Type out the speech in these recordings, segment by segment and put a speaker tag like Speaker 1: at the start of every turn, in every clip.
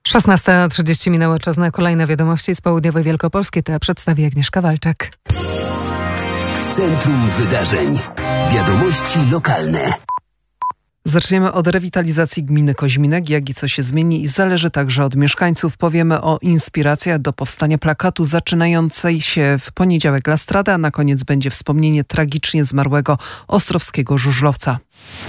Speaker 1: 16:30 minęło, czas na kolejne wiadomości z południowej Wielkopolski. Te przedstawi Agnieszka Walczak.
Speaker 2: W centrum wydarzeń. Wiadomości lokalne.
Speaker 3: Zaczniemy od rewitalizacji gminy Koźminek, jak i co się zmieni i zależy także od mieszkańców. Powiemy o inspiracjach do powstania plakatu zaczynającej się w poniedziałek La Strada, a na koniec będzie wspomnienie tragicznie zmarłego ostrowskiego żużlowca.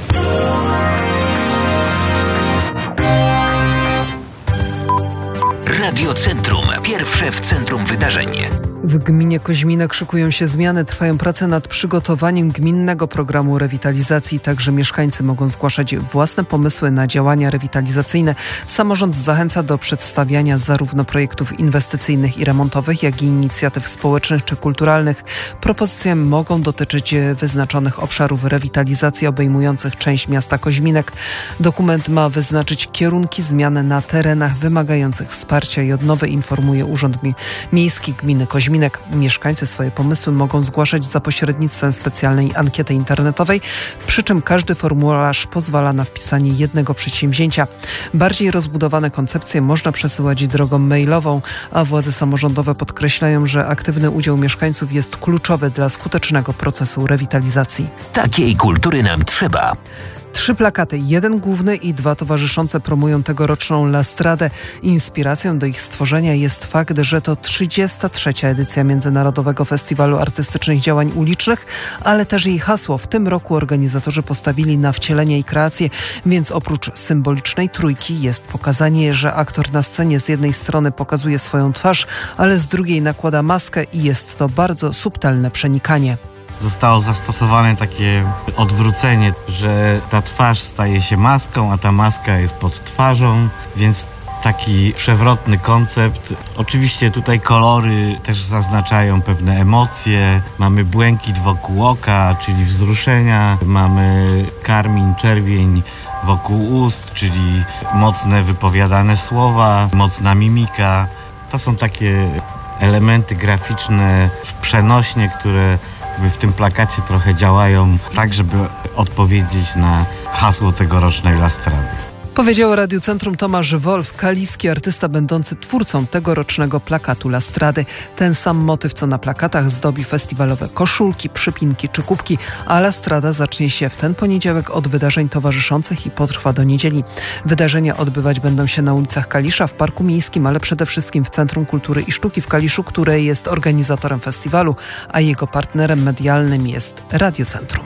Speaker 2: Radio Centrum. Pierwsze w centrum wydarzeń.
Speaker 3: W gminie Koźminek szykują się zmiany. Trwają prace nad przygotowaniem gminnego programu rewitalizacji. Także mieszkańcy mogą zgłaszać własne pomysły na działania rewitalizacyjne. Samorząd zachęca do przedstawiania zarówno projektów inwestycyjnych i remontowych, jak i inicjatyw społecznych czy kulturalnych. Propozycje mogą dotyczyć wyznaczonych obszarów rewitalizacji obejmujących część miasta Koźminek. Dokument ma wyznaczyć kierunki zmian na terenach wymagających wsparcia i odnowy, informuje Urząd Miejski Gminy Koźminek. Mieszkańcy swoje pomysły mogą zgłaszać za pośrednictwem specjalnej ankiety internetowej, przy czym każdy formularz pozwala na wpisanie jednego przedsięwzięcia. Bardziej rozbudowane koncepcje można przesyłać drogą mailową, a władze samorządowe podkreślają, że aktywny udział mieszkańców jest kluczowy dla skutecznego procesu rewitalizacji.
Speaker 2: Takiej kultury nam trzeba.
Speaker 3: 3 plakaty, 1 główny i 2 towarzyszące promują tegoroczną La Stradę. Inspiracją do ich stworzenia jest fakt, że to 33. edycja Międzynarodowego Festiwalu Artystycznych Działań Ulicznych, ale też jej hasło. W tym roku organizatorzy postawili na wcielenie i kreację, więc oprócz symbolicznej trójki jest pokazanie, że aktor na scenie z jednej strony pokazuje swoją twarz, ale z drugiej nakłada maskę i jest to bardzo subtelne przenikanie.
Speaker 4: Zostało zastosowane takie odwrócenie, że ta twarz staje się maską, a ta maska jest pod twarzą, więc taki przewrotny koncept. Oczywiście tutaj kolory też zaznaczają pewne emocje. Mamy błękit wokół oka, czyli wzruszenia. Mamy karmin, czerwień wokół ust, czyli mocne wypowiadane słowa, mocna mimika. To są takie elementy graficzne w przenośnie, które w tym plakacie trochę działają tak, żeby odpowiedzieć na hasło tegorocznej La Strady.
Speaker 3: Powiedział Radiu Centrum Tomasz Wolf, kaliski artysta będący twórcą tegorocznego plakatu La Strady. Ten sam motyw, co na plakatach, zdobi festiwalowe koszulki, przypinki czy kubki, a La Strada zacznie się w ten poniedziałek od wydarzeń towarzyszących i potrwa do niedzieli. Wydarzenia odbywać będą się na ulicach Kalisza, w Parku Miejskim, ale przede wszystkim w Centrum Kultury i Sztuki w Kaliszu, które jest organizatorem festiwalu, a jego partnerem medialnym jest Radio Centrum.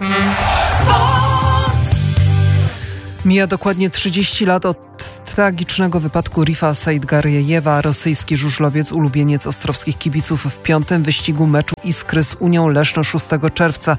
Speaker 3: Mija dokładnie 30 lat od tragicznego wypadku Rifa Saidgarjejewa. Rosyjski żużlowiec, ulubieniec ostrowskich kibiców, w 5. wyścigu meczu Iskry z Unią Leszno 6 czerwca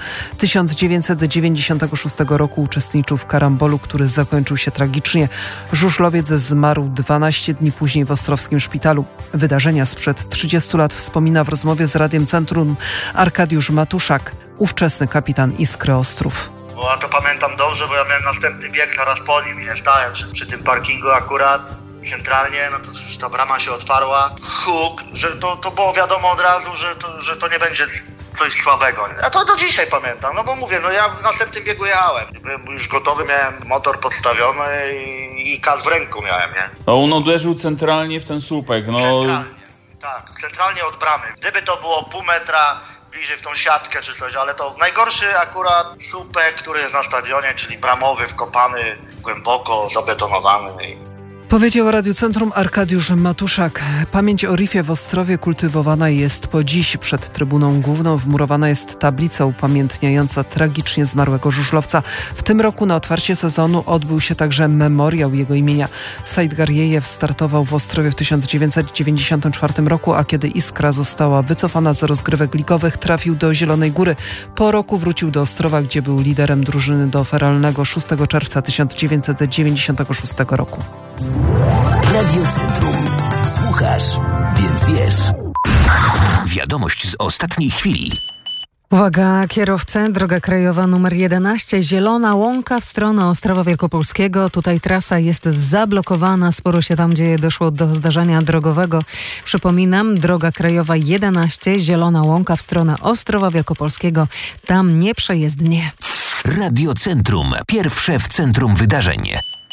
Speaker 3: 1996 roku uczestniczył w karambolu, który zakończył się tragicznie. Żużlowiec zmarł 12 dni później w ostrowskim szpitalu. Wydarzenia sprzed 30 lat wspomina w rozmowie z Radiem Centrum Arkadiusz Matuszak, ówczesny kapitan Iskry Ostrów.
Speaker 5: Bo ja to pamiętam dobrze, bo ja miałem następny bieg zaraz po nim i nie stałem przy tym parkingu akurat centralnie, no to ta brama się otwarła. Huk, że to było wiadomo od razu, że to nie będzie coś słabego. Ja to do dzisiaj pamiętam, no bo mówię, no ja w następnym biegu jechałem. Byłem już gotowy, miałem motor podstawiony i kas w ręku miałem, nie?
Speaker 6: A on uderzył centralnie w ten słupek, no.
Speaker 5: Centralnie, tak, centralnie od bramy. Gdyby to było pół metra bliżej w tą siatkę czy coś, ale to najgorszy akurat słupek, który jest na stadionie, czyli bramowy, wkopany, głęboko, zabetonowany.
Speaker 3: Powiedział Radiu Centrum Arkadiusz Matuszak. Pamięć o Rifie w Ostrowie kultywowana jest po dziś. Przed trybuną główną wmurowana jest tablica upamiętniająca tragicznie zmarłego żużlowca. W tym roku na otwarcie sezonu odbył się także memoriał jego imienia. Saidgarjejew startował w Ostrowie w 1994 roku, a kiedy Iskra została wycofana z rozgrywek ligowych, trafił do Zielonej Góry. Po roku wrócił do Ostrowa, gdzie był liderem drużyny do feralnego 6 czerwca 1996 roku.
Speaker 2: Radio Centrum. Słuchasz, więc wiesz. Wiadomość z ostatniej chwili.
Speaker 1: Uwaga, kierowcy, droga krajowa numer 11, Zielona Łąka w stronę Ostrowa Wielkopolskiego. Tutaj trasa jest zablokowana, sporo się tam dzieje, doszło do zdarzenia drogowego. Przypominam, droga krajowa 11, Zielona Łąka w stronę Ostrowa Wielkopolskiego. Tam nieprzejezdnie.
Speaker 2: Radio Centrum, pierwsze w centrum wydarzeń.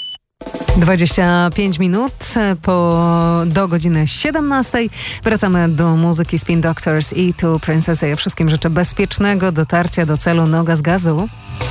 Speaker 1: 25 minut do godziny 17. Wracamy do muzyki Spin Doctors i tu Princess. Ja wszystkim życzę bezpiecznego dotarcia do celu, noga z gazu.